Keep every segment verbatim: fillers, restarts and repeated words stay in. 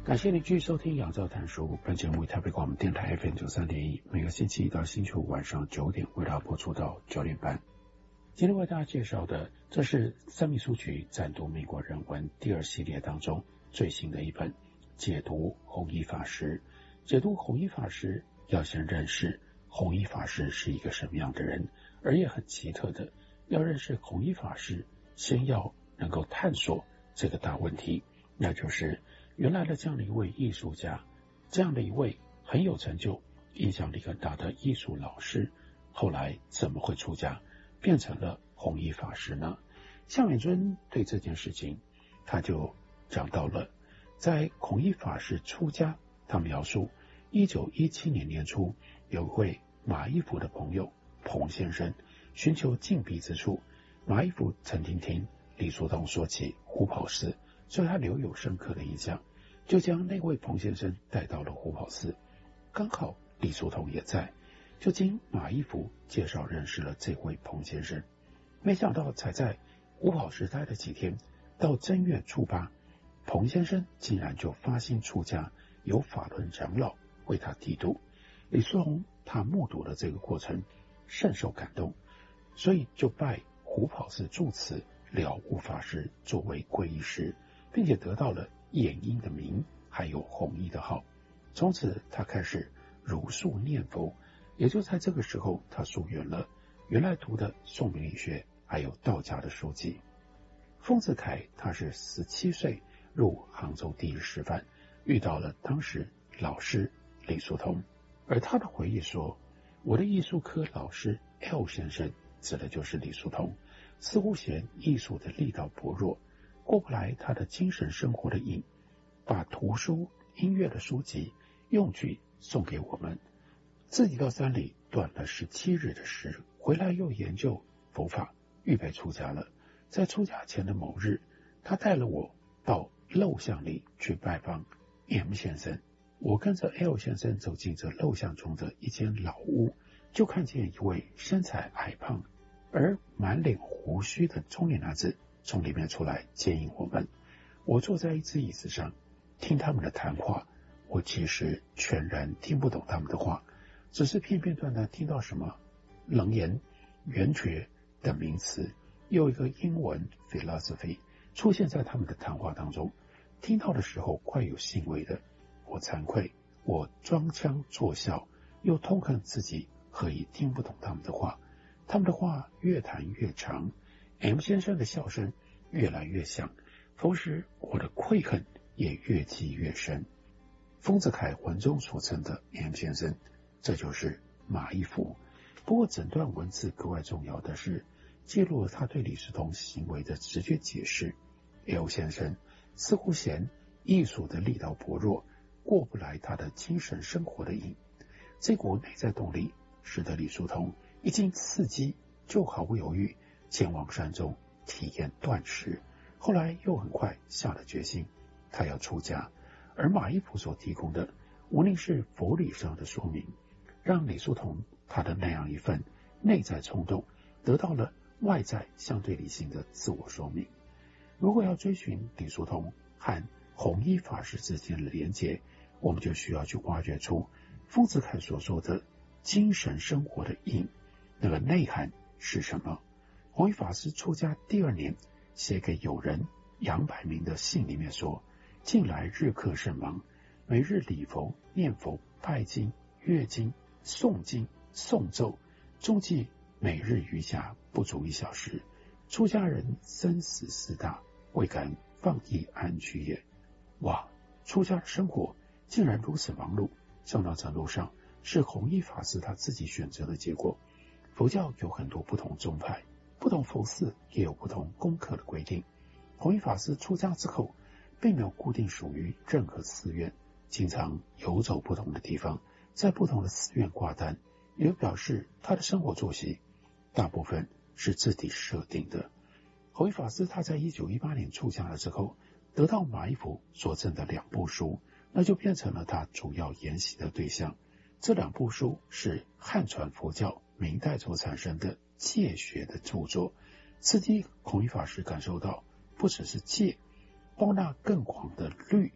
感谢您继续收听杨照谈书，本节目台北广播电台 F M 九三点一，每个星期一到星期五晚上九点为大家播出到九点半。今天为大家介绍的，这是三民书局展读美国人文第二系列当中最新的一本，解读弘一法师。解读弘一法师，要先认识弘一法师是一个什么样的人，而也很奇特的，要认识弘一法师，先要能够探索这个大问题，那就是原来的这样的一位艺术家，这样的一位很有成就、影响力很大的艺术老师，后来怎么会出家，变成了弘一法师呢？向远尊对这件事情，他就讲到了，在弘一法师出家，他描述一九一七年年初，有一位马一福的朋友彭先生寻求禁闭之处，马一福曾经听李叔同说起虎跑寺，所以他留有深刻的印象，就将那位彭先生带到了虎跑寺。刚好李叔同也在，就经马一福介绍认识了这位彭先生。没想到才在虎跑寺待了几天，到正月初八，彭先生竟然就发心出家，由法轮长老为他剃度。李叔同他目睹了这个过程，甚受感动，所以就拜虎跑寺住持了悟法师作为皈依师，并且得到了眼音的名，还有弘一的号。从此他开始如数念佛，也就在这个时候，他溯源了原来读的宋明理学还有道家的书籍。丰子恺他是十七岁入杭州第一师范，遇到了当时老师李叔同，而他的回忆说，我的艺术科老师 L 先生指的就是李叔同，似乎嫌艺术的力道薄弱，过不来他的精神生活的瘾，把图书音乐的书籍用具送给我们，自己到山里断了十七日的食，回来又研究佛法，预备出家了。在出家前的某日，他带了我到陋巷里去拜访 M 先生。我跟着 L 先生走进这陋巷中的一间老屋，就看见一位身材矮胖而满脸胡须的中年男子从里面出来接应我们。我坐在一只椅子上听他们的谈话，我其实全然听不懂他们的话，只是片片段段听到什么楞严、圆觉等名词，又一个英文 philosophy 出现在他们的谈话当中，听到的时候快有欣慰的。我惭愧，我装腔作笑，又痛恨自己何以听不懂他们的话。他们的话越谈越长， M 先生的笑声越来越响，同时我的愧恨也越积越深。丰子恺文中所称的 M 先生，这就是马一福。不过整段文字格外重要的是记录了他对李叔同行为的直觉解释。 L 先生似乎嫌艺术的力道薄弱，过不来他的精神生活的瘾，这股内在动力使得李叔同一经刺激就毫不犹豫前往山中体验断食，后来又很快下了决心，他要出家。而马一福所提供的无论是佛理上的说明，让李叔同他的那样一份内在冲动得到了外在相对理性的自我说明。如果要追寻李叔同和弘一法师之间的连结，我们就需要去挖掘出丰子恺所说的精神生活的瘾，那个内涵是什么？弘一法师出家第二年写给友人杨百鸣的信里面说，近来日课甚忙，每日礼佛、念佛、拜经、阅经、诵经、诵咒，终计每日瑜伽不足一小时。出家人生死事大，未敢放逸安居也。哇，出家的生活竟然如此忙碌，相当程度上是弘一法师他自己选择的结果。佛教有很多不同宗派，不同佛寺也有不同功课的规定。弘一法师出家之后并没有固定属于任何寺院，经常游走不同的地方，在不同的寺院挂单，也表示他的生活作息大部分是自己设定的。弘一法师他在一九一八年出家了之后，得到马一福所赠的两部书，那就变成了他主要研习的对象。这两部书是汉传佛教明代所产生的戒学的著作，刺激弘一法师感受到不只是戒，包纳更广的律，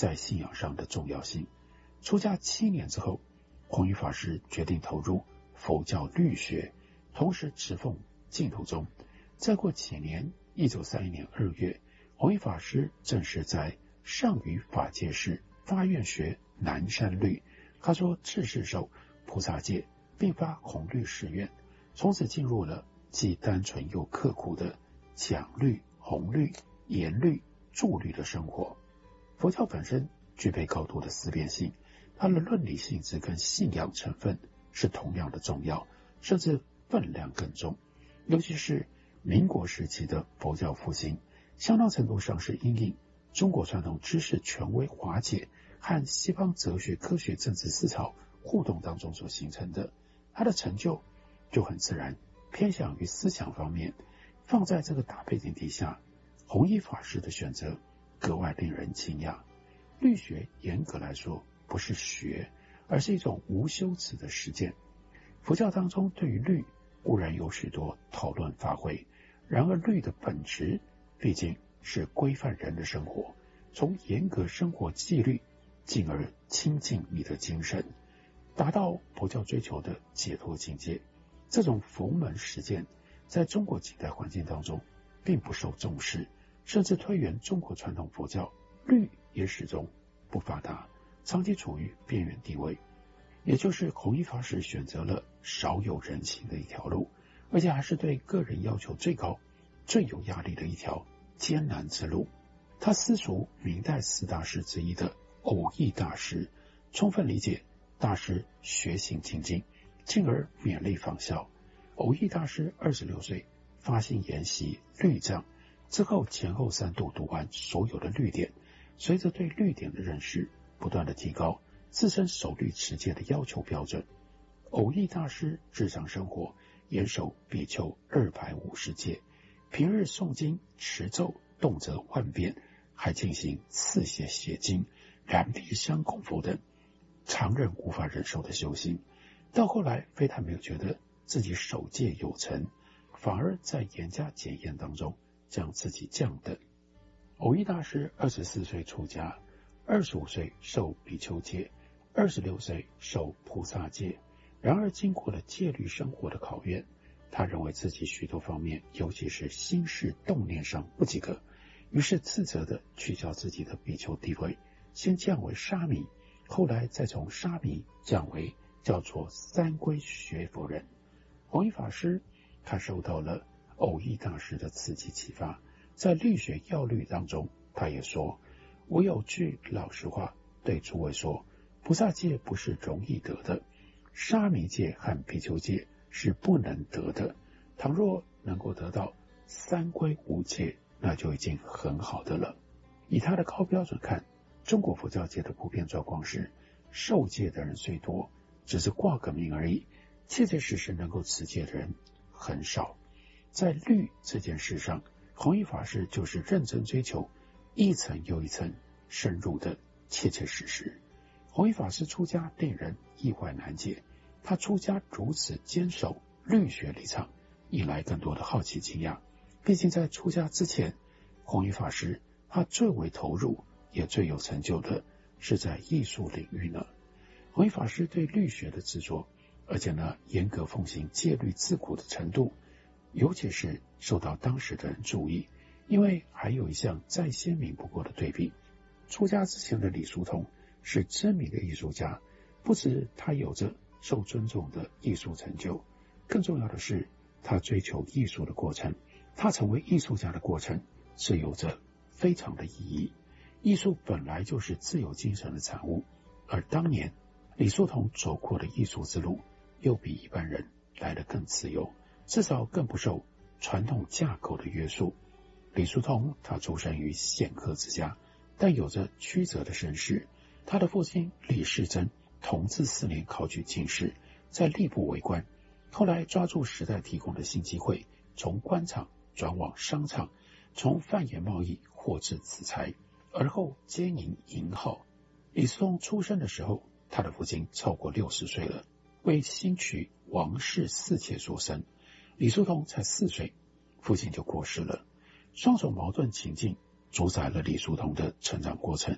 在信仰上的重要性。出家七年之后，弘一法师决定投入佛教律学，同时持奉净土宗。再过几年，一九三一年二月，弘一法师正式在上虞法界寺发愿学南山律。他说智世受菩萨戒，并发弘律誓愿，从此进入了既单纯又刻苦的讲律、弘律、言律、助律的生活。佛教本身具备高度的思辨性，它的论理性质跟信仰成分是同样的重要，甚至分量更重。尤其是民国时期的佛教复兴，相当程度上是因应中国传统知识权威化解和西方哲学、科学、政治思潮互动当中所形成的。它的成就就很自然偏向于思想方面。放在这个大背景底下，弘一法师的选择格外令人惊讶。律学严格来说不是学，而是一种无修辞的实践。佛教当中对于律固然有许多讨论发挥，然而律的本质毕竟是规范人的生活，从严格生活纪律进而亲近你的精神，达到佛教追求的解脱境界。这种佛门实践在中国近代环境当中并不受重视，甚至推远中国传统佛教，律也始终不发达，长期处于边缘地位。也就是弘一法师选择了少有人情的一条路，而且还是对个人要求最高、最有压力的一条艰难之路。他私塾明代四大师之一的偶益大师，充分理解大师学行精进，进而勉励仿效。偶益大师二十六岁发心研习律藏，之后前后三度读完所有的律典，随着对律典的认识不断的提高，自身守律持戒的要求标准。偶益大师日常生活严守比丘二百五十戒，平日诵经持咒动辄万遍，还进行刺血写经、燃壁香供佛等常人无法忍受的修行。到后来非但没有觉得自己守戒有成，反而在严加检验当中将自己降等。偶益大师二十四岁出家，二十五岁受比丘戒，二十六岁受菩萨戒。然而经过了戒律生活的考验，他认为自己许多方面，尤其是心事动念上不及格，于是自责地取消自己的比丘地位，先降为沙弥，后来再从沙弥降为叫做三归学佛人。弘一法师他受到了偶益大师的刺激启发，在律学要律当中，他也说：我有句老实话对诸位说，菩萨戒不是容易得的，沙弥戒和比丘戒是不能得的。倘若能够得到三归五戒，那就已经很好的了。以他的高标准看，中国佛教界的普遍状况是，受戒的人虽多，只是挂个名而已，切切实实能够持戒的人很少。在律这件事上，弘一法师就是认真追求一层又一层深入的切切实实。弘一法师出家令人意外难解，他出家如此坚守律学立场，引来更多的好奇惊讶。毕竟在出家之前，弘一法师他最为投入也最有成就的是在艺术领域呢。弘一法师对律学的执着，而且呢严格奉行戒律自苦的程度，尤其是受到当时的人注意。因为还有一项再鲜明不过的对比，出家之前的李叔同是知名的艺术家，不止他有着受尊重的艺术成就，更重要的是他追求艺术的过程，他成为艺术家的过程是有着非常的意义。艺术本来就是自由精神的产物，而当年李叔同走过的艺术之路又比一般人来得更自由，至少更不受传统架构的约束。李叔同他出生于显赫之家，但有着曲折的身世。他的父亲李世珍同治四年考取进士，在吏部为官，后来抓住时代提供的新机会，从官场转往商场，从贩盐贸易获致此才，而后兼营银号。李叔同出生的时候，他的父亲超过六十岁了，为新娶王氏四妾所生。李叔同才四岁，父亲就过世了。双重矛盾情境主宰了李叔同的成长过程。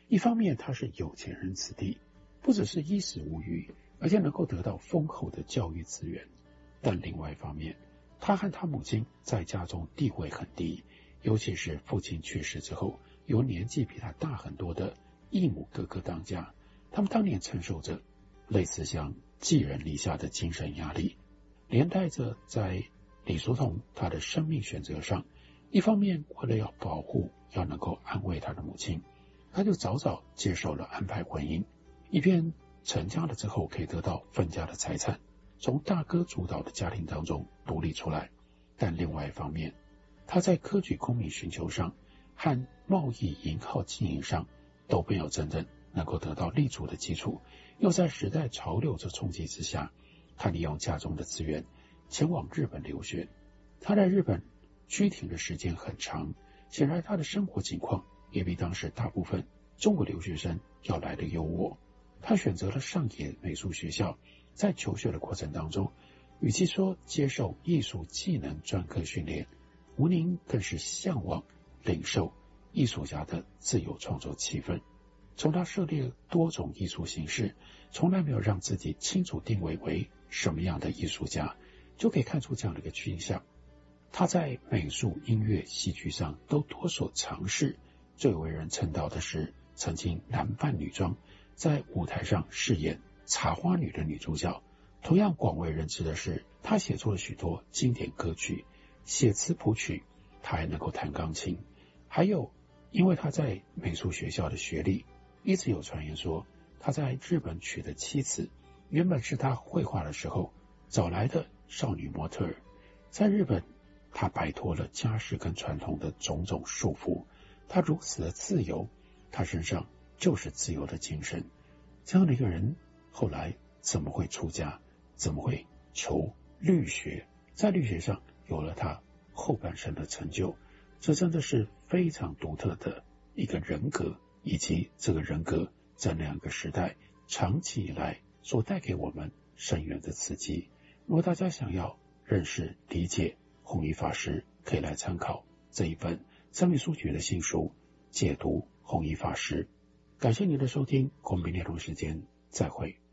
一方面他是有钱人子弟，不只是衣食无虞，而且能够得到丰厚的教育资源，但另外一方面，他和他母亲在家中地位很低，尤其是父亲去世之后，由年纪比他大很多的异母哥哥当家，他们当年承受着类似像寄人篱下的精神压力，连带着在李叔同他的生命选择上，一方面为了要保护，要能够安慰他的母亲，他就早早接受了安排婚姻，以便成家了之后可以得到分家的财产，从大哥主导的家庭当中独立出来。但另外一方面，他在科举功名寻求上和贸易银号经营上都没有真正能够得到立足的基础，又在时代潮流的冲击之下，他利用家中的资源前往日本留学。他在日本居停的时间很长，显然他的生活情况也比当时大部分中国留学生要来的优渥。他选择了上野美术学校，在求学的过程当中，与其说接受艺术技能专科训练，吴宁更是向往领受艺术家的自由创作气氛。从他涉猎多种艺术形式，从来没有让自己清楚定位为什么样的艺术家，就可以看出这样的一个倾向。他在美术、音乐、戏剧上都多所尝试，最为人称道的是曾经男扮女装，在舞台上饰演茶花女的女主角。同样广为人知的是，他写作了许多经典歌曲，写词谱曲，他还能够弹钢琴。还有，因为他在美术学校的学历，一直有传言说他在日本娶的妻子原本是他绘画的时候找来的少女模特儿。在日本，他摆脱了家世跟传统的种种束缚，他如此的自由，他身上就是自由的精神。这样的一个人后来怎么会出家，怎么会求律学，在律学上有了他后半生的成就，这真的是非常独特的一个人格，以及这个人格在那样一个时代长期以来所带给我们深远的刺激。如果大家想要认识理解弘一法师，可以来参考这一本三民书局的新书《解读弘一法师》。感谢您的收听，我们明天同一时间再会。